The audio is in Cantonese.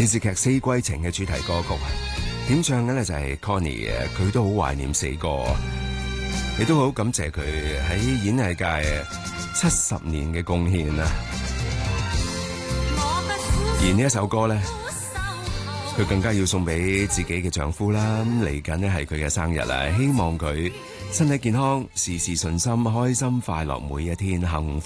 電視劇《四季情》嘅主題歌曲，點唱嘅咧就係 Connie 嘅，佢都好懷念四哥，亦都好感謝佢喺演藝界70年嘅貢獻啊！而呢一首歌咧，佢更加要送俾自己嘅丈夫啦。咁嚟緊呢係佢嘅生日啦，希望佢身體健康，事事順心，開心快樂，每一天幸福。